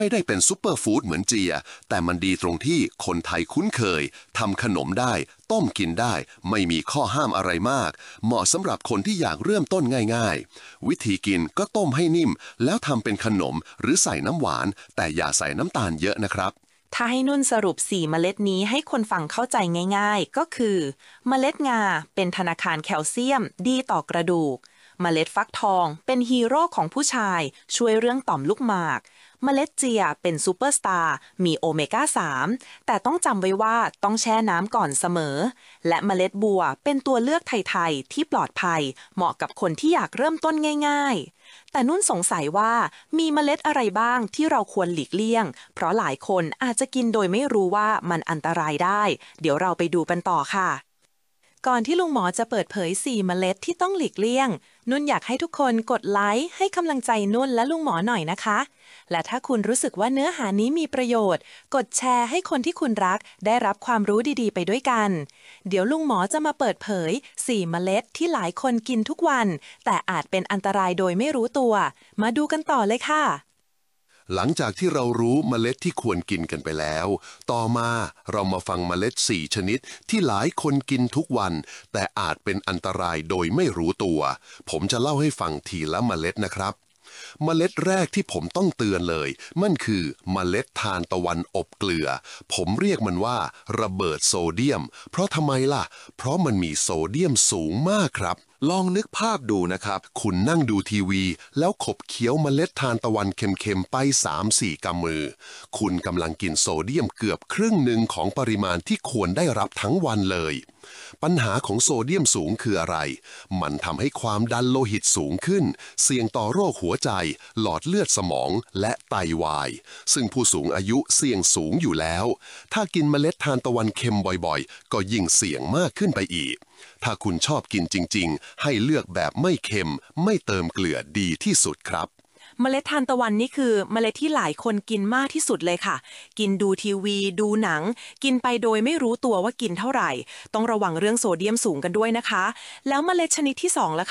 ไม่ได้เป็นซุปเปอร์ฟู้ดเหมือนเจียแต่มันดีตรงที่คนไทยคุ้นเคยทำขนมได้ต้มกินได้ไม่มีข้อห้ามอะไรมากเหมาะสำหรับคนที่อยากเริ่มต้นง่ายๆวิธีกินก็ต้มให้นิ่มแล้วทำเป็นขนมหรือใส่น้ำหวานแต่อย่าใส่น้ำตาลเยอะนะครับถ้าให้นุ่นสรุป4เมล็ดนี้ให้คนฟังเข้าใจง่ายๆก็คือเมล็ดงาเป็นธนาคารแคลเซียมดีต่อกระดูกเมล็ดฟักทองเป็นฮีโร่ของผู้ชายช่วยเรื่องต่อมลูกหมากเมล็ดเจียเป็นซูเปอร์สตาร์มีโอเมก้า3แต่ต้องจำไว้ว่าต้องแช่น้ำก่อนเสมอและเมล็ดบัวเป็นตัวเลือกไทยๆที่ปลอดภัยเหมาะกับคนที่อยากเริ่มต้นง่ายๆแต่นุ่นสงสัยว่ามีเมล็ดอะไรบ้างที่เราควรหลีกเลี่ยงเพราะหลายคนอาจจะกินโดยไม่รู้ว่ามันอันตรายได้เดี๋ยวเราไปดูกันต่อค่ะก่อนที่ลุงหมอจะเปิดเผย4เมล็ดที่ต้องหลีกเลี่ยงนุ่นอยากให้ทุกคนกดไลค์ให้กำลังใจนุ่นและลุงหมอหน่อยนะคะและถ้าคุณรู้สึกว่าเนื้อหานี้มีประโยชน์กดแชร์ให้คนที่คุณรักได้รับความรู้ดีๆไปด้วยกันเดี๋ยวลุงหมอจะมาเปิดเผย4เมล็ดที่หลายคนกินทุกวันแต่อาจเป็นอันตรายโดยไม่รู้ตัวมาดูกันต่อเลยค่ะหลังจากที่เรารู้เมล็ดที่ควรกินกันไปแล้วต่อมาเรามาฟังเมล็ด4ชนิดที่หลายคนกินทุกวันแต่อาจเป็นอันตรายโดยไม่รู้ตัวผมจะเล่าให้ฟังทีละเมล็ดนะครับเมล็ดแรกที่ผมต้องเตือนเลยมันคือเมล็ดทานตะวันอบเกลือผมเรียกมันว่าระเบิดโซเดียมเพราะทำไมล่ะเพราะมันมีโซเดียมสูงมากครับลองนึกภาพดูนะครับคุณนั่งดูทีวีแล้วขบเคี้ยวเมล็ดทานตะวันเค็มๆไป 3-4 กำมือคุณกำลังกินโซเดียมเกือบครึ่งหนึ่งของปริมาณที่ควรได้รับทั้งวันเลยปัญหาของโซเดียมสูงคืออะไรมันทำให้ความดันโลหิตสูงขึ้นเสี่ยงต่อโรคหัวใจหลอดเลือดสมองและไตวายซึ่งผู้สูงอายุเสี่ยงสูงอยู่แล้วถ้ากินเมล็ดทานตะวันเค็มบ่อยๆก็ยิ่งเสี่ยงมากขึ้นไปอีกถ้าคุณชอบกินจริงๆให้เลือกแบบไม่เค็มไม่เติมเกลือดีที่สุดครับเมล็ดทานตะวันนี่คือเมล็ดที่หลายคนกินมากที่สุดเลยค่ะกินดูทีวีดูหนังกินไปโดยไม่รู้ตัวว่ากินเท่าไหร่ต้องระวังเรื่องโซเดียมสูงกันด้วยนะคะแล้วเมล็ดชนิดที่2ล่ะคะ